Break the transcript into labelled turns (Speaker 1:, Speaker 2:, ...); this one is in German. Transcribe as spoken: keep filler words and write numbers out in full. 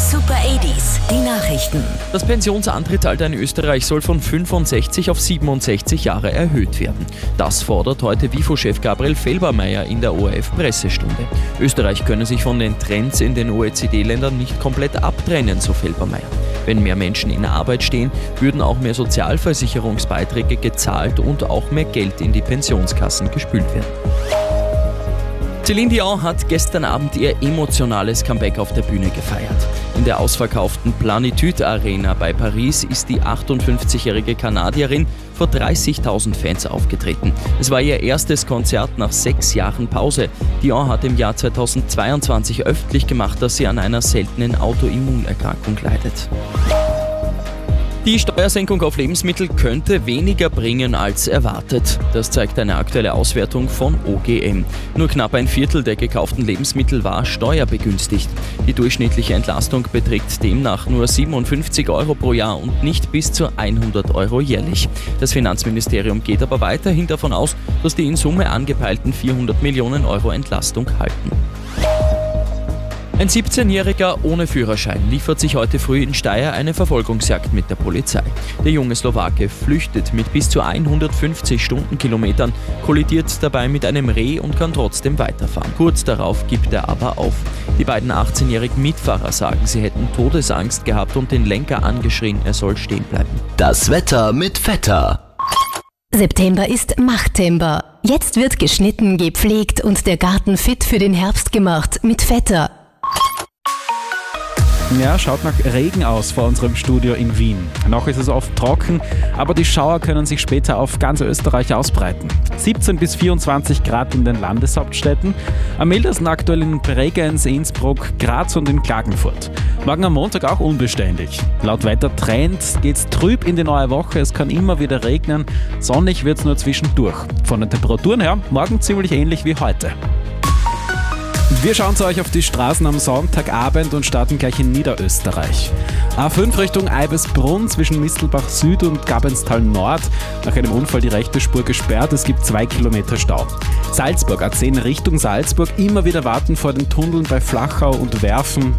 Speaker 1: Super achtziger, die Nachrichten.
Speaker 2: Das Pensionsantrittsalter in Österreich soll von fünfundsechzig auf siebenundsechzig Jahre erhöht werden. Das fordert heute WIFO-Chef Gabriel Felbermayr in der O R F-Pressestunde. Österreich könne sich von den Trends in den O E C D-Ländern nicht komplett abtrennen, so Felbermayr. Wenn mehr Menschen in Arbeit stehen, würden auch mehr Sozialversicherungsbeiträge gezahlt und auch mehr Geld in die Pensionskassen gespült werden. Celine Dion hat gestern Abend ihr emotionales Comeback auf der Bühne gefeiert. In der ausverkauften Plenitude Arena bei Paris ist die achtundfünfzigjährige Kanadierin vor dreißigtausend Fans aufgetreten. Es war ihr erstes Konzert nach sechs Jahren Pause. Dion hat im Jahr zweitausendzweiundzwanzig öffentlich gemacht, dass sie an einer seltenen Autoimmunerkrankung leidet. Die Steuersenkung auf Lebensmittel könnte weniger bringen als erwartet. Das zeigt eine aktuelle Auswertung von O G M. Nur knapp ein Viertel der gekauften Lebensmittel war steuerbegünstigt. Die durchschnittliche Entlastung beträgt demnach nur siebenundfünfzig Euro pro Jahr und nicht bis zu hundert Euro jährlich. Das Finanzministerium geht aber weiterhin davon aus, dass die in Summe angepeilten vierhundert Millionen Euro Entlastung halten. Ein siebzehnjähriger ohne Führerschein liefert sich heute früh in Steyr eine Verfolgungsjagd mit der Polizei. Der junge Slowake flüchtet mit bis zu hundertfünfzig Stundenkilometern, kollidiert dabei mit einem Reh und kann trotzdem weiterfahren. Kurz darauf gibt er aber auf. Die beiden achtzehnjährigen Mitfahrer sagen, sie hätten Todesangst gehabt und den Lenker angeschrien, er soll stehen bleiben.
Speaker 3: Das Wetter mit Vetter.
Speaker 1: September ist Machttember. Jetzt wird geschnitten, gepflegt und der Garten fit für den Herbst gemacht mit Vetter.
Speaker 4: Ja, schaut nach Regen aus vor unserem Studio in Wien. Noch ist es oft trocken, aber die Schauer können sich später auf ganz Österreich ausbreiten. siebzehn bis vierundzwanzig Grad in den Landeshauptstädten, am mildesten aktuell in Bregenz, Innsbruck, Graz und in Klagenfurt. Morgen am Montag auch unbeständig. Laut Wettertrend geht's trüb in die neue Woche, es kann immer wieder regnen, sonnig wird's nur zwischendurch. Von den Temperaturen her morgen ziemlich ähnlich wie heute. Wir schauen zu euch auf die Straßen am Sonntagabend und starten gleich in Niederösterreich. A fünf Richtung Eibesbrunn zwischen Mistelbach Süd und Gabenstal Nord. Nach einem Unfall die rechte Spur gesperrt, es gibt zwei Kilometer Stau. Salzburg A zehn Richtung Salzburg, immer wieder warten vor den Tunneln bei Flachau und Werfen.